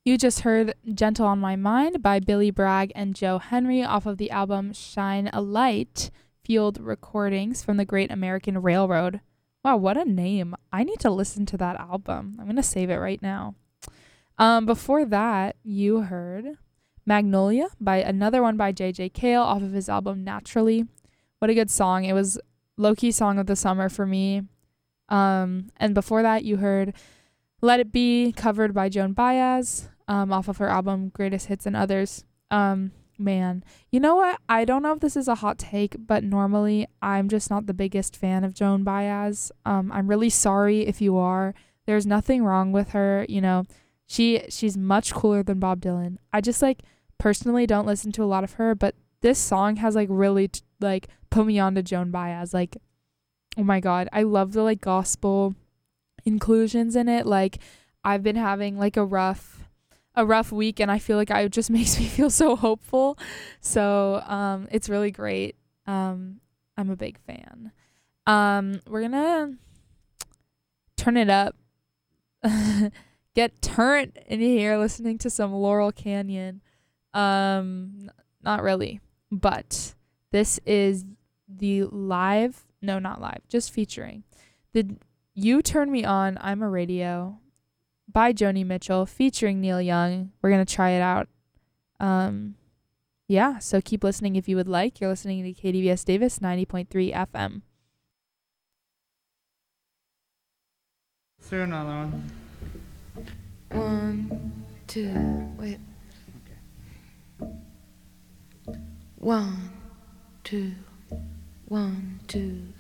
You just heard Gentle on My Mind by Billy Bragg and Joe Henry off of the album Shine a Light, Field Recordings from the Great American Railroad. Wow, what a name. I need to listen to that album. I'm going to save it right now. Before that, you heard Magnolia by another one by JJ Cale off of his album Naturally. What a good song. It was low-key song of the summer for me. And before that, you heard Let It Be covered by Joan Baez off of her album Greatest Hits and Others. Man, you know what? I don't know if this is a hot take, but normally I'm just not the biggest fan of Joan Baez. I'm really sorry if you are. There's nothing wrong with her. You know, she's much cooler than Bob Dylan. I just personally don't listen to a lot of her, but this song has really put me on to Joan Baez. Oh my God, I love the gospel inclusions in it. I've been having a rough week, and I feel it just makes me feel so hopeful. So it's really great. I'm a big fan. We're gonna turn it up. Get turned in here listening to some Laurel Canyon. Not really, but this is the not live, just featuring the You Turn Me On, I'm a Radio by Joni Mitchell featuring Neil Young. We're going to try it out. Yeah, so keep listening if you would like. You're listening to KDVS Davis 90.3 FM. Let's do another one. 1, 2, wait. Okay. 1, 2, 1, 2.